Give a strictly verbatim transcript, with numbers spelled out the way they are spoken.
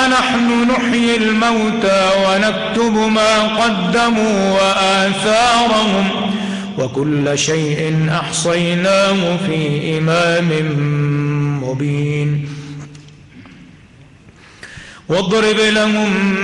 نحن نحيي الموتى ونكتب ما قدموا وآثارهم وكل شيء أحصيناه في إمام مبين. واضرب لهم